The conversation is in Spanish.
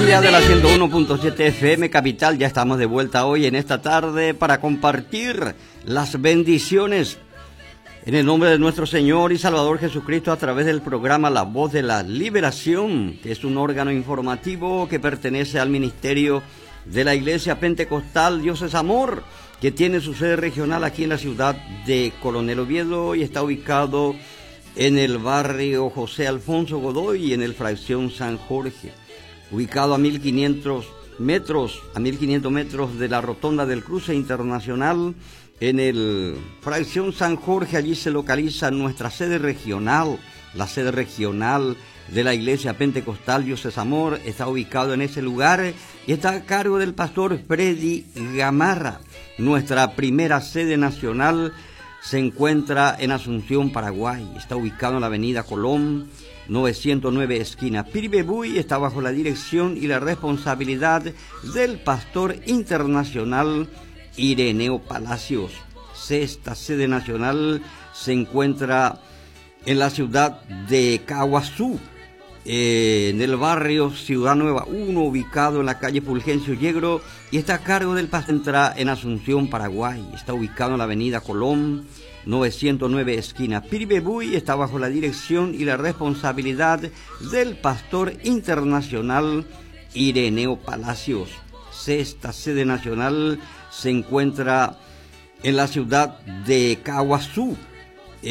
sintonía de la 101.7 FM Capital. Ya estamos de vuelta hoy en esta tarde para compartir las bendiciones en el nombre de nuestro Señor y Salvador Jesucristo a través del programa La Voz de la Liberación, que es un órgano informativo que pertenece al ministerio de la Iglesia Pentecostal Dios es Amor, que tiene su sede regional aquí en la ciudad de Coronel Oviedo y está ubicado en el barrio José Alfonso Godoy, en el fracción San Jorge, ubicado a 1500 metros de la rotonda del cruce internacional. En el fracción San Jorge, allí se localiza nuestra sede regional, la sede regional de la Iglesia Pentecostal Dios es Amor. Está ubicado en ese lugar y está a cargo del pastor Freddy Gamarra. Nuestra primera sede nacional se encuentra en Asunción, Paraguay. Está ubicado en la avenida Colón, 909 esquina Piribebuy. Está bajo la dirección y la responsabilidad del pastor internacional Ireneo Palacios. Sexta sede nacional se encuentra en la ciudad de Caguazú, en el barrio Ciudad Nueva 1, ubicado en la calle Fulgencio Yegro, y está a cargo del pastor. Entra en Asunción, Paraguay. Está ubicado en la avenida Colón, 909 esquina Piribebuy. Está bajo la dirección y la responsabilidad del pastor internacional Ireneo Palacios. Sexta sede nacional se encuentra en la ciudad de Caguazú,